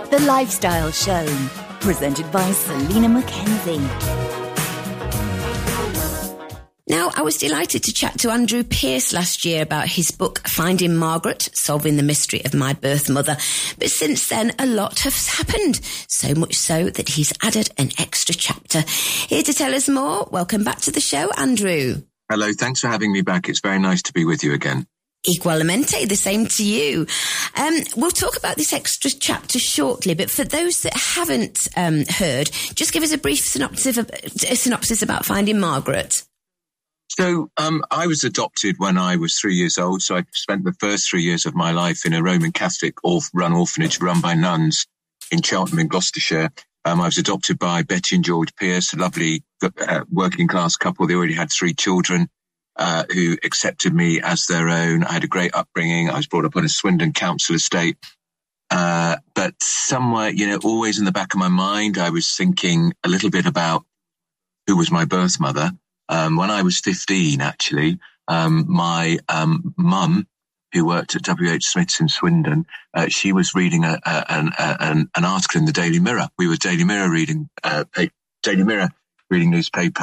The Lifestyle Show, presented by Selena Mackenzie. Now, I was delighted to chat to Andrew Pearce last year about his book, Finding Margaret, Solving the Mystery of My Birth Mother. But since then, a lot has happened, so much so that he's added an extra chapter. Here to tell us more, welcome back to the show, Andrew. Hello, thanks for having me back. It's very nice to be with you again. Igualmente, the same to you. We'll talk about this extra chapter shortly, but for those that haven't heard, just give us a brief synopsis about Finding Margaret. So I was adopted when I was 3 years old, so I spent the first 3 years of my life in a Roman Catholic run orphanage run by nuns in Cheltenham in Gloucestershire. I was adopted by Betty and George Pearce, a lovely working class couple. They already had 3 children who accepted me as their own. I had a great upbringing. I was brought up on a Swindon council estate. But somewhere, always in the back of my mind, I was thinking a little bit about who was my birth mother. When I was 15, actually, my mum, who worked at W.H. Smith's in Swindon, she was reading an article in the Daily Mirror. We were Daily Mirror reading newspaper.